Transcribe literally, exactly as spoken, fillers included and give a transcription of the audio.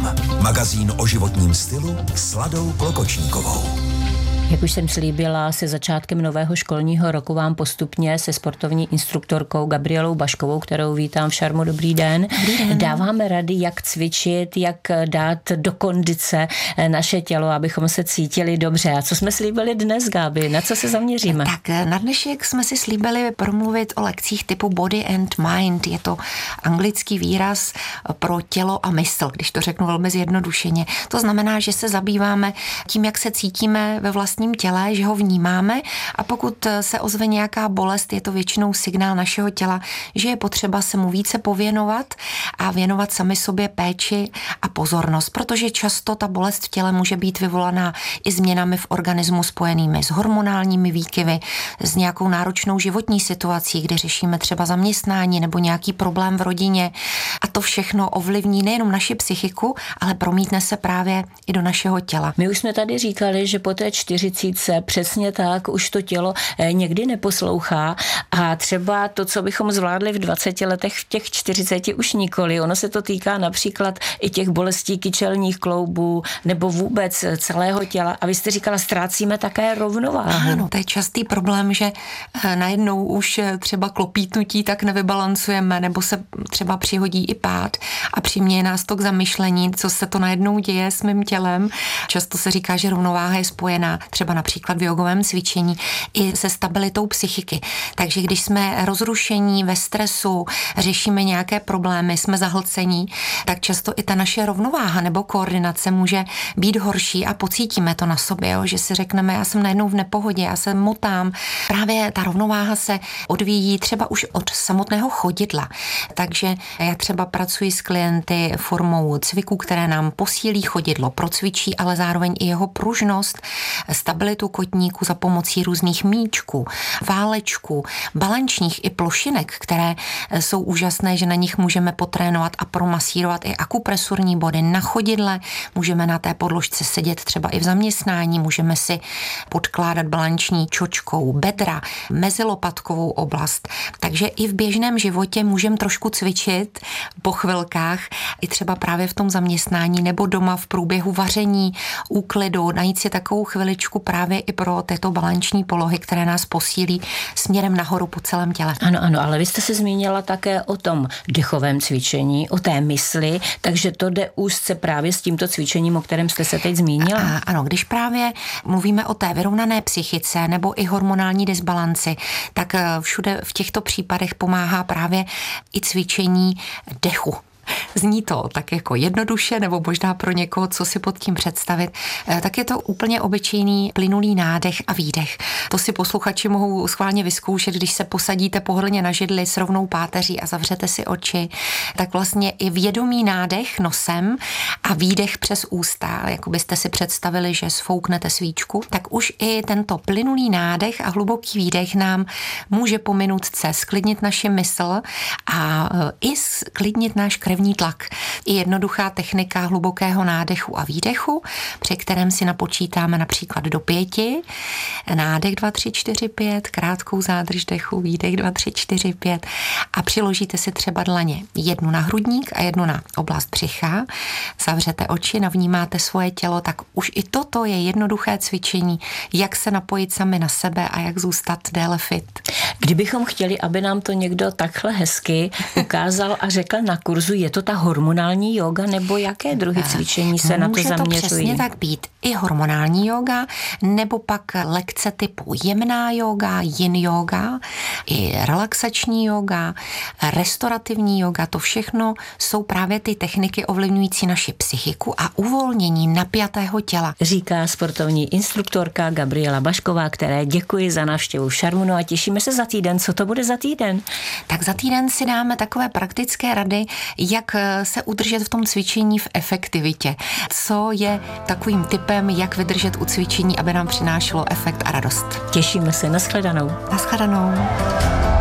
M. Magazín o životním stylu s Ladou Klokočníkovou. Jak už jsem slíbila, se začátkem nového školního roku vám postupně se sportovní instruktorkou Gabrielou Baškovou, kterou vítám v Šarmu. Dobrý den. Dobrý den. Dáváme rady, jak cvičit, jak dát do kondice naše tělo, abychom se cítili dobře. A co jsme slíbili dnes, Gabi? Na co se zaměříme? Tak na dnešek jsme si slíbili promluvit o lekcích typu body and mind. Je to anglický výraz pro tělo a mysl, když to řeknu velmi zjednodušeně. To znamená, že se zabýváme tím, jak se cítíme ve vlastním těle, že ho vnímáme, a pokud se ozve nějaká bolest, je to většinou signál našeho těla, že je potřeba se mu více pověnovat a věnovat sami sobě péči a pozornost, protože často ta bolest v těle může být vyvolaná i změnami v organismu spojenými s hormonálními výkyvy, s nějakou náročnou životní situací, kdy řešíme třeba zaměstnání nebo nějaký problém v rodině, a to všechno ovlivní nejenom naši psychiku, ale promítne se právě i do našeho těla. My už jsme tady říkali, že po té čtyřicítce přesně tak už to tělo někdy neposlouchá a třeba to, co bychom zvládli v dvaceti letech, v těch čtyřiceti už nikoli. Ono se to týká například i těch bolestí kyčelních kloubů nebo vůbec celého těla. A vy jste říkala, ztrácíme také rovnováhu. Ano, to je častý problém, že najednou už třeba klopítnutí tak nevybalancujeme, nebo se třeba přihodí i pád a přiměje nás to k zamyšlení, co se to najednou děje s mým tělem. Často se říká, že rovnováha je spojená třeba například v jogovém cvičení i se stabilitou psychiky. Takže když jsme rozrušení, ve stresu, řešíme nějaké problémy, jsme zahlcení, tak často i ta naše rovnováha nebo koordinace může být horší a pocítíme to na sobě, jo? Že si řekneme, já jsem najednou v nepohodě, já se motám. Právě ta rovnováha se odvíjí třeba už od samotného chodidla. Takže já třeba pracuji s klienty formou cviků, které nám posílí chodidlo, procvičí, ale zároveň i jeho pružnost, stabilitu kotníku za pomocí různých míčků, válečků, balančních i plošinek, které jsou úžasné, že na nich můžeme potrénovat a promasírovat i akupresurní body na chodidle, můžeme na té podložce sedět třeba i v zaměstnání, můžeme si podkládat balanční čočkou bedra, mezilopatkovou oblast. Takže i v běžném životě můžeme trošku cvičit po chvilkách, i třeba právě v tom zaměstnání nebo doma v průběhu vaření, úklidu, najít si takovou chviličku právě i pro této balanční polohy, které nás posílí směrem nahoru po celém těle. Ano, ano, ale vy jste se zmínila také o tom dechovém cvičení, o té mysli, takže to jde úzce právě s tímto cvičením, o kterém jste se teď zmínila. A, ano, když právě mluvíme o té vyrovnané psychice nebo i hormonální disbalanci, tak všude v těchto případech pomáhá právě i cvičení dechu. Zní to tak jako jednoduše, nebo možná pro někoho, co si pod tím představit, tak je to úplně obyčejný plynulý nádech a výdech. To si posluchači mohou schválně vyzkoušet, když se posadíte pohodlně na židli s rovnou páteří a zavřete si oči, tak vlastně i vědomý nádech nosem a výdech přes ústa, jako byste si představili, že sfouknete svíčku, tak už i tento plynulý nádech a hluboký výdech nám může po minutce sklidnit naši mysl a i sklidnit náš krevní tlak. I jednoduchá technika hlubokého nádechu a výdechu, při kterém si napočítáme například do pěti. Nádech dva, tři, čtyři, pět, krátkou zádrž dechu, výdech dva, tři, čtyři, pět a přiložíte si třeba dlaně jednu na hrudník a jednu na oblast břicha. Zavřete oči, navnímáte svoje tělo, tak už i toto je jednoduché cvičení, jak se napojit sami na sebe a jak zůstat déle fit. Kdybychom chtěli, aby nám to někdo takhle hezky ukázal a řekl na kurzu, je to ta hormonální jóga, nebo jaké druhy cvičení se na to zaměřují? Může to přesně tak být i hormonální jóga, nebo pak lekce typu jemná jóga, yin jóga, i relaxační jóga, restaurativní jóga, to všechno jsou právě ty techniky ovlivňující naši psychiku a uvolnění napjatého těla. Říká sportovní instruktorka Gabriela Bašková, které děkuji za návštěvu v Šarmu, no a těšíme se za týden. Co to bude za týden? Tak za týden si dáme takové praktické rady, jak se udržet v tom cvičení v efektivitě. Co je takovým typem, jak vydržet u cvičení, aby nám přinášelo efekt a radost. Těšíme se, nashledanou. Nashledanou.